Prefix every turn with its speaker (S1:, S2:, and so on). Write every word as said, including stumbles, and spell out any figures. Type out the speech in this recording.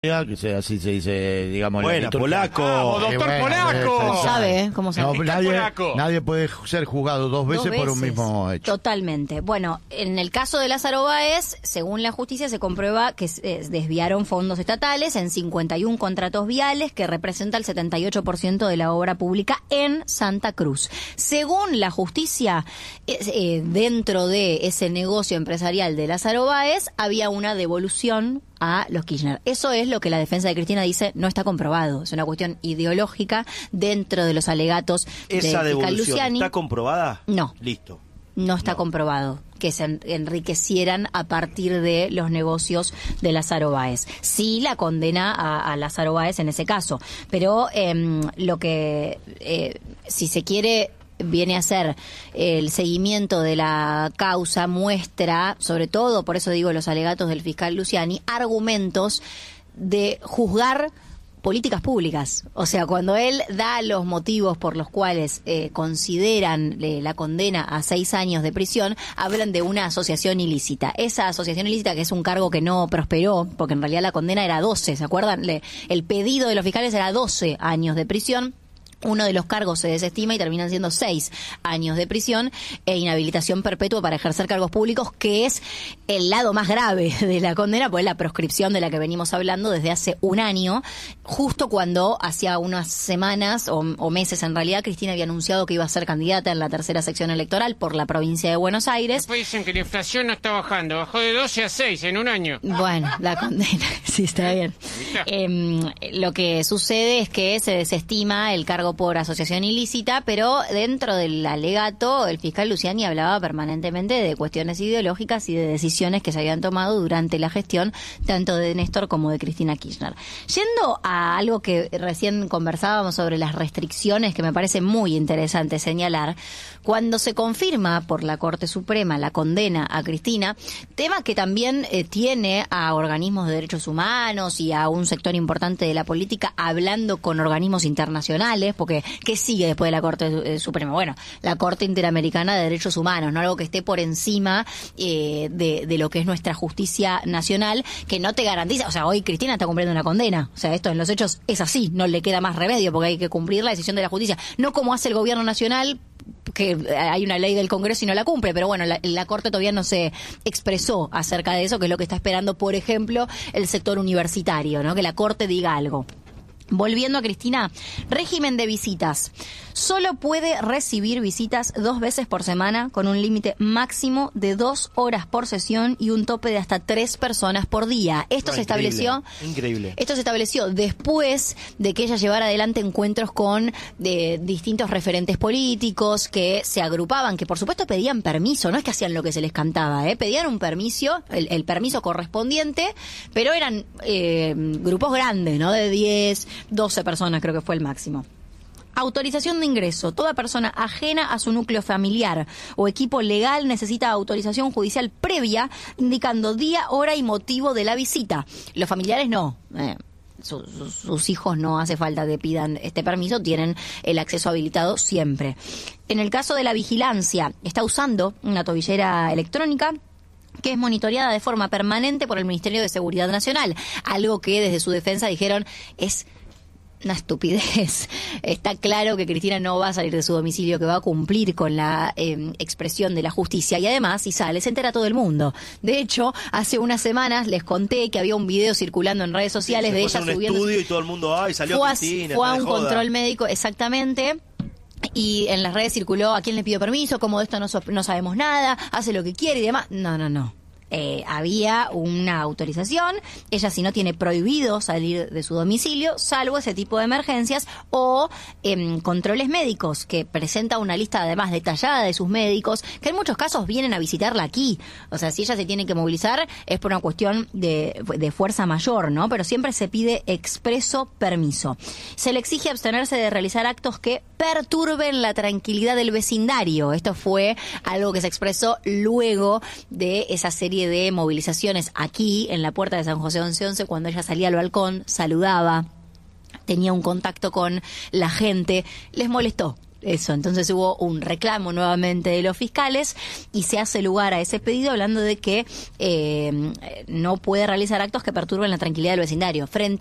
S1: que sea, así se dice, digamos.
S2: Bueno, Polaco.
S3: ¡Vamos, doctor
S1: Eh, bueno,
S3: Polaco!
S1: eh,
S4: Sabe, ¿eh? ¿Cómo sabe?
S1: No,
S3: Está
S1: nadie,
S3: Polaco.
S1: nadie puede ser juzgado dos veces,
S4: Dos
S1: por un
S4: veces.
S1: mismo hecho.
S4: Totalmente. Bueno, en el caso de Lázaro Báez, según la justicia, se comprueba que eh, desviaron fondos estatales en cincuenta y uno contratos viales, que representa el setenta y ocho por ciento de la obra pública en Santa Cruz. Según la justicia, eh, eh, dentro de ese negocio empresarial de Lázaro Báez, había una devolución a los Kirchner. Eso es lo que la defensa de Cristina dice, no está comprobado. Es una cuestión ideológica dentro de los alegatos del
S2: ¿Esa
S4: fiscal
S2: devolución
S4: Luciani.
S2: está comprobada?
S4: No.
S2: Listo.
S4: No está
S2: No.
S4: comprobado que se enriquecieran a partir de los negocios de Lázaro Báez. Sí la condena a, a Lázaro Báez en ese caso, pero eh, lo que, eh, si se quiere, viene a ser el seguimiento de la causa, muestra, sobre todo, por eso digo los alegatos del fiscal Luciani, argumentos de juzgar políticas públicas. O sea, cuando él da los motivos por los cuales eh, consideran eh, la condena a seis años de prisión, hablan de una asociación ilícita. Esa asociación ilícita, que es un cargo que no prosperó, porque en realidad la condena era doce, ¿se acuerdan? Le, el pedido de los fiscales era doce años de prisión. Uno de los cargos se desestima y terminan siendo seis años de prisión e inhabilitación perpetua para ejercer cargos públicos, que es el lado más grave de la condena, pues la proscripción de la que venimos hablando desde hace un año, justo cuando hacía unas semanas o, o meses en realidad, Cristina había anunciado que iba a ser candidata en la tercera sección electoral por la provincia de Buenos Aires.
S3: Después dicen que la inflación no está bajando, bajó de doce a seis en un año.
S4: Bueno, la condena, sí, está bien. Eh, lo que sucede es que se desestima el cargo por asociación ilícita, pero dentro del alegato el fiscal Luciani hablaba permanentemente de cuestiones ideológicas y de decisiones que se habían tomado durante la gestión tanto de Néstor como de Cristina Kirchner. Yendo a algo que recién conversábamos sobre las restricciones, que me parece muy interesante señalar, cuando se confirma por la Corte Suprema la condena a Cristina, tema que también eh, tiene a organismos de derechos humanos y a un sector importante de la política hablando con organismos internacionales, porque ¿qué sigue después de la Corte eh, Suprema? Bueno, la Corte Interamericana de Derechos Humanos, no algo que esté por encima eh, de, de lo que es nuestra justicia nacional, que no te garantiza, o sea, hoy Cristina está cumpliendo una condena, o sea, esto en los hechos es así, no le queda más remedio porque hay que cumplir la decisión de la justicia, no como hace el gobierno nacional, que hay una ley del Congreso y no la cumple, pero bueno, la, la Corte todavía no se expresó acerca de eso, que es lo que está esperando, por ejemplo, el sector universitario, ¿no? Que la Corte diga algo. Volviendo a Cristina, régimen de visitas. Solo puede recibir visitas dos veces por semana con un límite máximo de dos horas por sesión y un tope de hasta tres personas por día. Esto
S2: No,
S4: se
S2: increíble,
S4: estableció.
S2: increíble.
S4: Esto se estableció después de que ella llevara adelante encuentros con de, distintos referentes políticos que se agrupaban, que por supuesto pedían permiso, no es que hacían lo que se les cantaba, ¿eh? Pedían un permiso, el, el permiso correspondiente, pero eran eh, grupos grandes, ¿no? De diez, doce personas creo que fue el máximo. Autorización de ingreso. Toda persona ajena a su núcleo familiar o equipo legal necesita autorización judicial previa indicando día, hora y motivo de la visita. Los familiares no. Eh, su, su, sus hijos no hace falta que pidan este permiso, tienen el acceso habilitado siempre. En el caso de la vigilancia, está usando una tobillera electrónica que es monitoreada de forma permanente por el Ministerio de Seguridad Nacional. Algo que desde su defensa dijeron es una estupidez. Está claro que Cristina no va a salir de su domicilio, que va a cumplir con la eh, expresión de la justicia, y además, si sale, se entera todo el mundo. De hecho, hace unas semanas les conté que había un video circulando en redes sociales
S2: Se
S4: de
S2: fue
S4: ella
S2: a un
S4: subiendo.
S2: estudio y todo el mundo, ay, salió
S4: Fue a,
S2: Cristina.
S4: fue a
S2: no
S4: un
S2: me joda.
S4: control médico, exactamente. Y en las redes circuló a quién le pidió permiso, como de esto no, so- no sabemos nada, hace lo que quiere y demás. No, no, no. Eh, había una autorización, ella si no tiene prohibido salir de su domicilio, salvo ese tipo de emergencias o eh, controles médicos, que presenta una lista además detallada de sus médicos, que en muchos casos vienen a visitarla aquí. O sea, si ella se tiene que movilizar es por una cuestión de, de fuerza mayor, ¿no? Pero siempre se pide expreso permiso. Se le exige abstenerse de realizar actos que perturben la tranquilidad del vecindario. Esto fue algo que se expresó luego de esa serie de movilizaciones aquí en la puerta de San José once once, cuando ella salía al balcón, saludaba, tenía un contacto con la gente, les molestó eso. Entonces hubo un reclamo nuevamente de los fiscales y se hace lugar a ese pedido hablando de que eh, no puede realizar actos que perturben la tranquilidad del vecindario. Frente